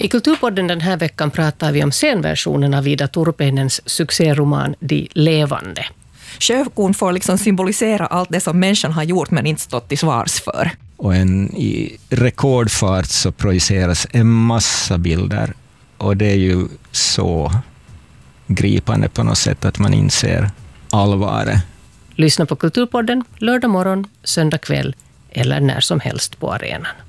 I Kulturpodden den här veckan pratar vi om scenversionen av Ida Turpeinens succéroman De levande. Sjökon får liksom symbolisera allt det som människan har gjort men inte stått till svars för. Och i rekordfart så projiceras en massa bilder. Och det är ju så gripande på något sätt att man inser allvaret. Lyssna på Kulturpodden lördag morgon, söndag kväll eller när som helst på arenan.